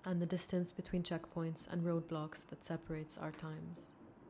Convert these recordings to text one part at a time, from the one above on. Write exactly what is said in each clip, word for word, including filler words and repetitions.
and the distance between checkpoints and roadblocks that separates our times.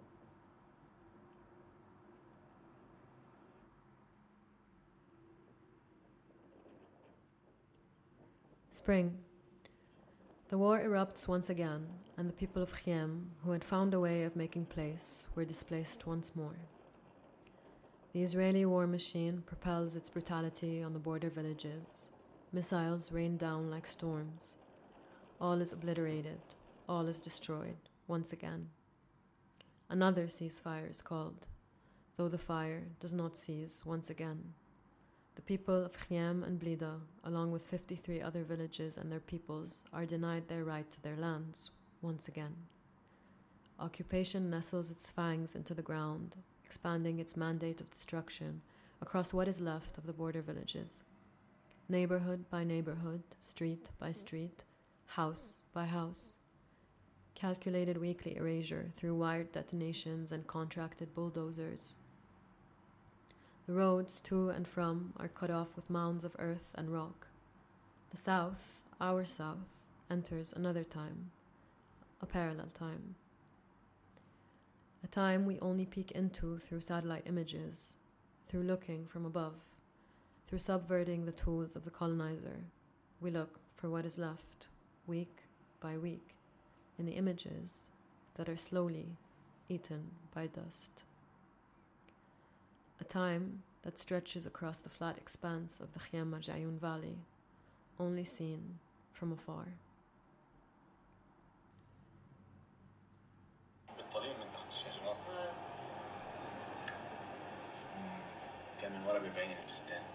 Spring. The war erupts once again, and the people of Khiem, who had found a way of making place, were displaced once more. The Israeli war machine propels its brutality on the border villages. Missiles rain down like storms. All is obliterated, all is destroyed, once again. Another ceasefire is called, though the fire does not cease once again. The people of Khiem and Blida, along with fifty-three other villages and their peoples, are denied their right to their lands, once again. Occupation nestles its fangs into the ground, expanding its mandate of destruction across what is left of the border villages. Neighborhood by neighborhood, street by street, house by house. Calculated weekly erasure through wired detonations and contracted bulldozers. The roads to and from are cut off with mounds of earth and rock. The south, our south, enters another time, a parallel time. A time we only peek into through satellite images, through looking from above, through subverting the tools of the colonizer. We look for what is left, week by week, in the images that are slowly eaten by dust. A time that stretches across the flat expanse of the Khiem Marjayoun Valley, only seen from afar. بالطريق من تحت الشجرات كان من ورا بيبين البستان